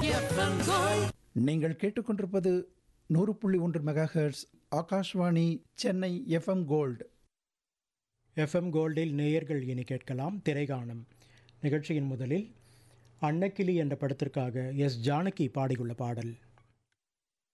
நீங்கள் கேட்டுக்கொண்டிருப்பது 100.1 megahertz Akashvani Chennai FM gold. FM கோல்டில் நேயர்கள் இனி கேட்கலாம் திரைகாணும். நிகழ்ச்சியின் முதலில் அன்னக்கிளி என்ற படத்திற்காக எஸ் ஜானகி பாடியுள்ள பாடல்.